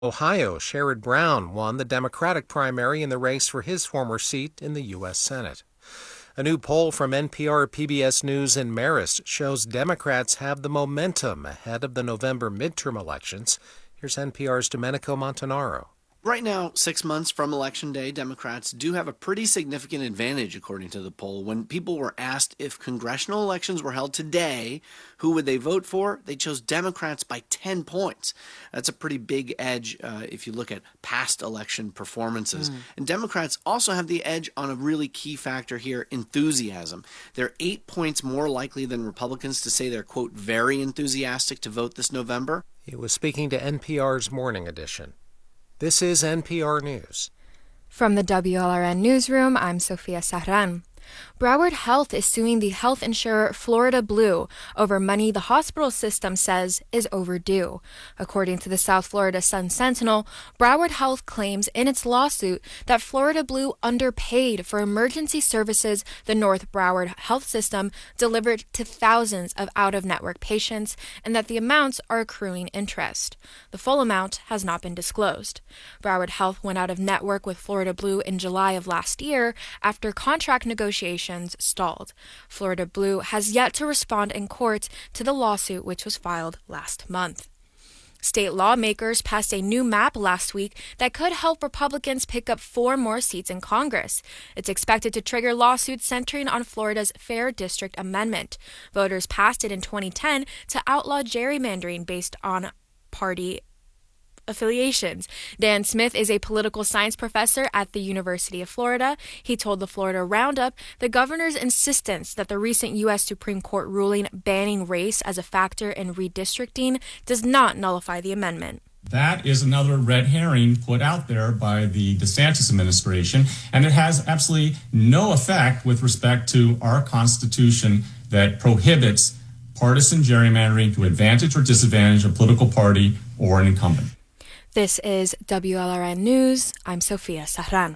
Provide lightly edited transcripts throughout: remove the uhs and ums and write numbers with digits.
Ohio, Sherrod Brown won the Democratic primary in the race for his former seat in the U.S. Senate. A new poll from NPR PBS News in Marist shows Democrats have the momentum ahead of the November midterm elections. Here's NPR's Domenico Montanaro. Right now, 6 months from Election Day, Democrats do have a pretty significant advantage, according to the poll. When people were asked if congressional elections were held today, who would they vote for? They chose Democrats by 10 points. That's a pretty big edge if you look at past election performances. And Democrats also have the edge on a really key factor here, enthusiasm. They're 8 points more likely than Republicans to say they're, quote, very enthusiastic to vote this November. He was speaking to NPR's Morning Edition. This is NPR News. From the WLRN Newsroom, I'm Sofia Sarran. Broward Health is suing the health insurer Florida Blue over money the hospital system says is overdue. According to the South Florida Sun-Sentinel, Broward Health claims in its lawsuit that Florida Blue underpaid for emergency services the North Broward Health System delivered to thousands of out-of-network patients and that the amounts are accruing interest. The full amount has not been disclosed. Broward Health went out of network with Florida Blue in July of last year after contract negotiations stalled. Florida Blue has yet to respond in court to the lawsuit, which was filed last month. State lawmakers passed a new map last week that could help Republicans pick up 4 more seats in Congress. It's expected to trigger lawsuits centering on Florida's Fair District Amendment. Voters passed it in 2010 to outlaw gerrymandering based on party affiliations. Dan Smith is a political science professor at the University of Florida. He told the Florida Roundup the governor's insistence that the recent U.S. Supreme Court ruling banning race as a factor in redistricting does not nullify the amendment. That is another red herring put out there by the DeSantis administration, and it has absolutely no effect with respect to our Constitution that prohibits partisan gerrymandering to advantage or disadvantage a political party or an incumbent. This is WLRN News. I'm Sofia Sarran.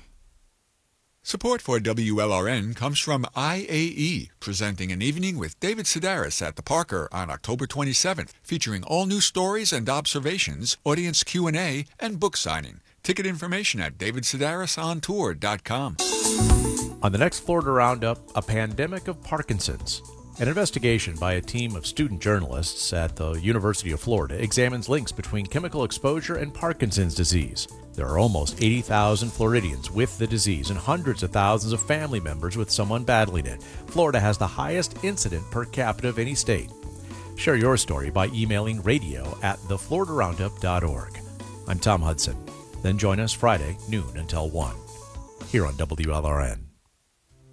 Support for WLRN comes from IAE, presenting an evening with David Sedaris at the Parker on October 27th, featuring all new stories and observations, audience Q&A, and book signing. Ticket information at davidsedarisontour.com. On the next Florida Roundup, a pandemic of Parkinson's. An investigation by a team of student journalists at the University of Florida examines links between chemical exposure and Parkinson's disease. There are almost 80,000 Floridians with the disease and hundreds of thousands of family members with someone battling it. Florida has the highest incident per capita of any state. Share your story by emailing radio@thefloridaroundup.org. I'm Tom Hudson. Then join us Friday, noon until 1, here on WLRN.